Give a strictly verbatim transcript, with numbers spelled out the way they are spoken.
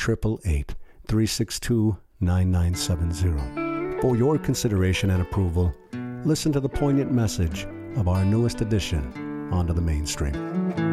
eight eight eight, three six two, nine nine seven zero. For your consideration and approval, listen to the poignant message of our newest edition, Onto the Mainstream.